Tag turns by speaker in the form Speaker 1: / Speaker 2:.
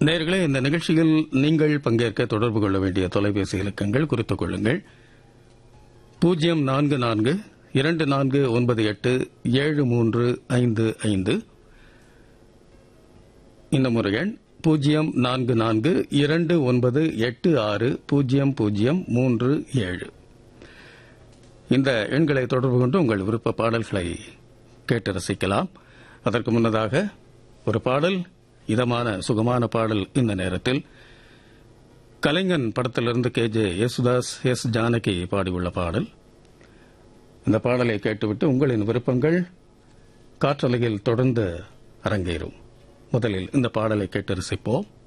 Speaker 1: நேயர்களே, இந்த நிகழ்ச்சியில் நீங்கள் பங்கேற்க தொடர்பு கொள்ள வேண்டிய தொலைபேசி இலக்கங்கள் குறித்துக் கொள்ளுங்கள். 0442987355. இந்த முறை எண் 0442986037. இந்த எண்களை தொடர்பு கொண்டு உங்கள் விருப்ப பாடல்களை கேட்டு ரசிக்கலாம். அதற்கு முன்னதாக ஒரு பாடல், இதமான சுகமான பாடல். இந்த நேரத்தில் கலைஞன் படத்திலிருந்து KJ யேசுதாஸ், எஸ் ஜானகி பாடியுள்ள பாடல். இந்த பாடலை கேட்டுவிட்டு உங்களின் விருப்பங்கள் காற்றலையில் தொடர்ந்து அரங்கேறும். முதலில் இந்த பாடலை கேட்டு ரசிப்போம்.